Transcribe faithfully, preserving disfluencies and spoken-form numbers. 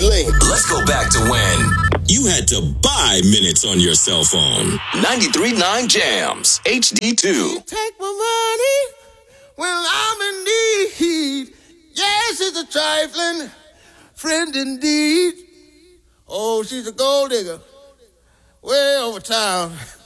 lane. Let's go back to when you had to buy minutes on your cell phone. ninety-three point nine Jams, H D two. Take my money when I'm in need. Yes, it's a trifling friend indeed. Oh, she's a gold digger way over town.